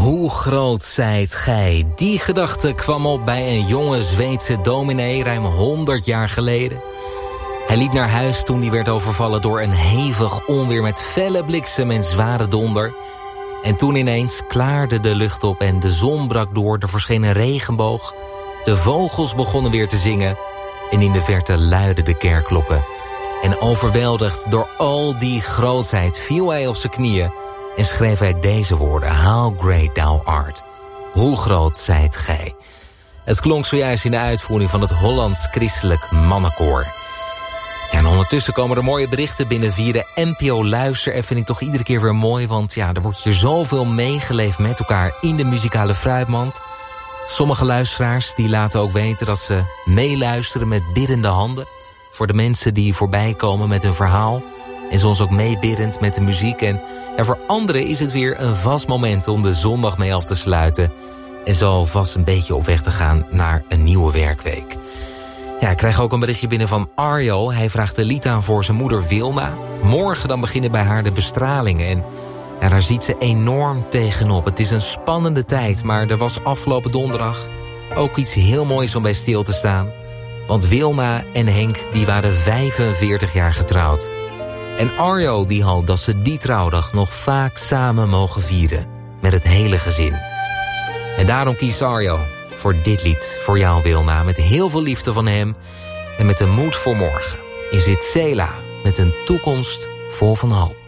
Hoe groot zijt gij? Die gedachte kwam op bij een jonge Zweedse dominee ruim 100 jaar geleden. Hij liep naar huis toen hij werd overvallen door een hevig onweer met felle bliksem en zware donder. En toen ineens klaarde de lucht op en de zon brak door, er verscheen een regenboog. De vogels begonnen weer te zingen en in de verte luidden de kerkklokken. En overweldigd door al die grootheid viel hij op zijn knieën en schreef hij deze woorden: How great thou art. Hoe groot zijt gij. Het klonk zojuist in de uitvoering van het Hollands Christelijk Mannenkoor. En ondertussen komen er mooie berichten binnen via de NPO Luister. En vind ik toch iedere keer weer mooi, want ja, er wordt hier zoveel meegeleefd met elkaar in de muzikale fruitmand. Sommige luisteraars die laten ook weten dat ze meeluisteren met biddende handen voor de mensen die voorbij komen met hun verhaal. En soms ook meebiddend met de muziek. En voor anderen is het weer een vast moment om de zondag mee af te sluiten. En zo vast een beetje op weg te gaan naar een nieuwe werkweek. Ja, ik krijg ook een berichtje binnen van Arjo. Hij vraagt een lied aan voor zijn moeder Wilma. Morgen dan beginnen bij haar de bestralingen. En ja, daar ziet ze enorm tegenop. Het is een spannende tijd, maar er was afgelopen donderdag ook iets heel moois om bij stil te staan. Want Wilma en Henk die waren 45 jaar getrouwd. En Arjo die hoopt dat ze die trouwdag nog vaak samen mogen vieren. Met het hele gezin. En daarom kiest Arjo voor dit lied voor jou Wilma. Met heel veel liefde van hem. En met de moed voor morgen is dit Sela met een toekomst vol van hoop.